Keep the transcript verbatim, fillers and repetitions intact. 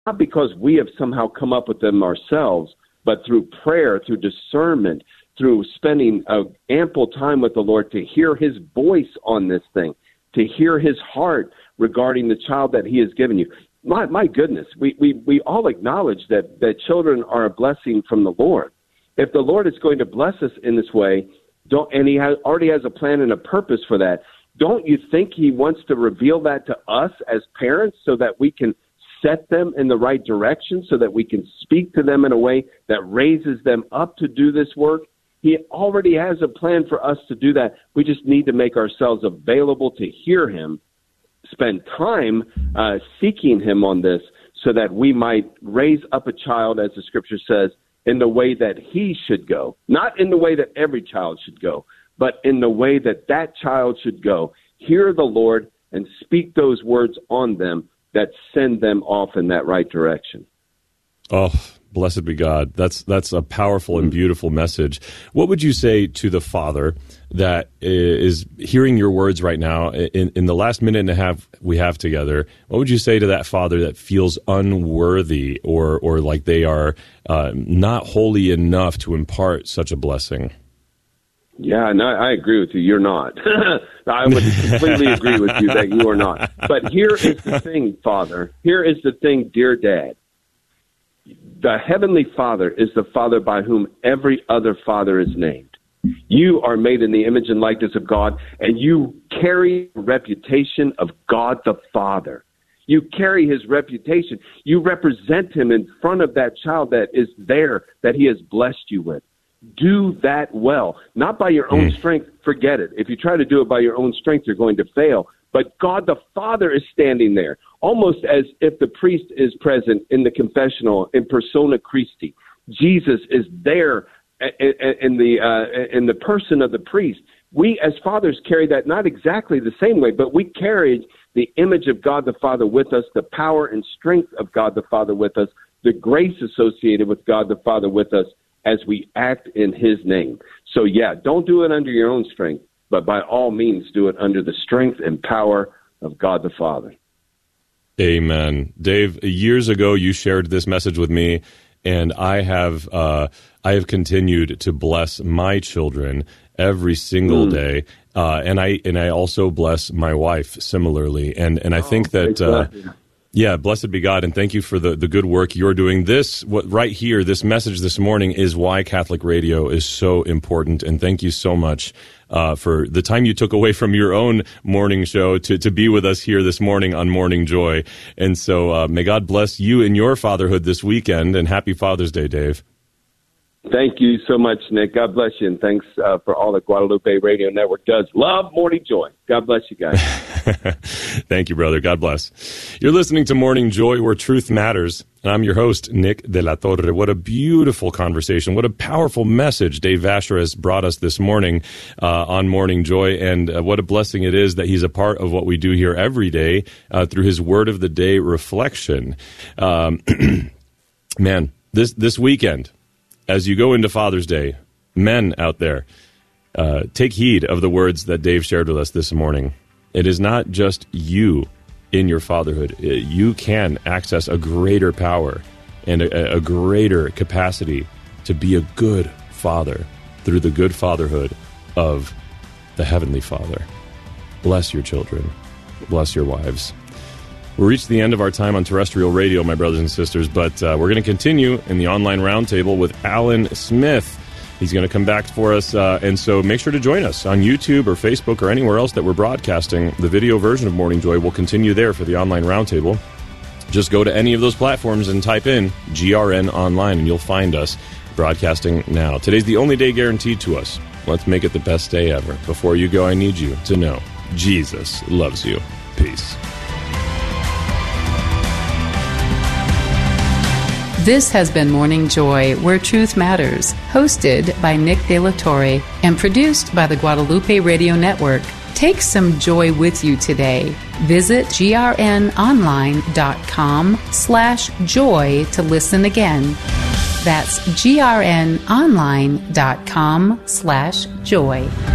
not because we have somehow come up with them ourselves, but through prayer, through discernment, through spending uh, ample time with the Lord to hear his voice on this thing, to hear his heart regarding the child that he has given you. My, my goodness, we, we, we all acknowledge that, that children are a blessing from the Lord. If the Lord is going to bless us in this way, don't, and he has, already has a plan and a purpose for that, don't you think he wants to reveal that to us as parents so that we can set them in the right direction, so that we can speak to them in a way that raises them up to do this work? He already has a plan for us to do that. We just need to make ourselves available to hear him, spend time uh, seeking him on this so that we might raise up a child, as the scripture says, in the way that he should go. Not in the way that every child should go, but in the way that that child should go. Hear the Lord and speak those words on them that send them off in that right direction. Oh, blessed be God. That's that's a powerful and beautiful message. What would you say to the father that is hearing your words right now in, in the last minute and a half we have together? What would you say to that father that feels unworthy or or like they are uh, not holy enough to impart such a blessing? Yeah, no, I agree with you. You're not. I would completely agree with you that you are not. But here is the thing, Father. Here is the thing, dear Dad. The Heavenly Father is the Father by whom every other father is named. You are made in the image and likeness of God, and you carry the reputation of God the Father. You carry his reputation. You represent him in front of that child that is there, that he has blessed you with. Do that well, not by your own strength. Forget it. If you try to do it by your own strength, you're going to fail. But God the Father is standing there, almost as if the priest is present in the confessional in persona Christi. Jesus is there in the uh, in the person of the priest. We as fathers carry that not exactly the same way, but we carry the image of God the Father with us, the power and strength of God the Father with us, the grace associated with God the Father with us, as we act in his name. So yeah, don't do it under your own strength, but by all means do it under the strength and power of God the Father. Amen. Dave, years ago you shared this message with me, and I have uh, I have continued to bless my children every single mm. day, uh, and I and I also bless my wife similarly. And and I oh, think that. Uh, Yeah, blessed be God, and thank you for the, the good work you're doing. This, what right here, this message this morning is why Catholic Radio is so important, and thank you so much uh, for the time you took away from your own morning show to, to be with us here this morning on Morning Joy. And so uh, may God bless you in your fatherhood this weekend, and happy Father's Day, Dave. Thank you so much, Nick. God bless you, and thanks uh, for all that Guadalupe Radio Network does. Love, Morning Joy. God bless you guys. Thank you, brother. God bless. You're listening to Morning Joy, where truth matters, and I'm your host, Nick De La Torre. What a beautiful conversation. What a powerful message Dave Vasher has brought us this morning uh, on Morning Joy, and uh, what a blessing it is that he's a part of what we do here every day uh, through his Word of the Day reflection. Um, man, this this weekend, as you go into Father's Day, men out there, uh, take heed of the words that Dave shared with us this morning. It is not just you in your fatherhood. You can access a greater power and a, a greater capacity to be a good father through the good fatherhood of the Heavenly Father. Bless your children. Bless your wives. We reached the end of our time on terrestrial radio, my brothers and sisters, but uh, we're going to continue in the online roundtable with Alan Smith. He's going to come back for us, uh, and so make sure to join us on YouTube or Facebook or anywhere else that we're broadcasting. The video version of Morning Joy will continue there for the online roundtable. Just go to any of those platforms and type in G R N Online, and you'll find us broadcasting now. Today's the only day guaranteed to us. Let's make it the best day ever. Before you go, I need you to know Jesus loves you. Peace. This has been Morning Joy, where truth matters, hosted by Nick De La Torre and produced by the Guadalupe Radio Network. Take some joy with you today. Visit grnonline.com slash joy to listen again. That's grnonline.com slash joy.